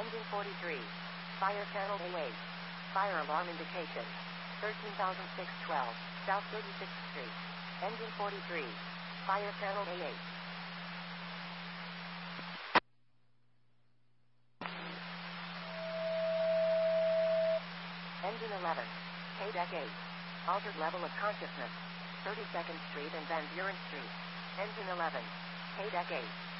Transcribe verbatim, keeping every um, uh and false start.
Engine forty-three. Fire channel A eight. Fire alarm indication. thirteen thousand six hundred twelve, South thirty-sixth Street. Engine forty-three. Fire channel A eight. Engine eleven. K-Deck eight. Altered level of consciousness. thirty-second Street and Van Buren Street. Engine eleven. K-Deck eight.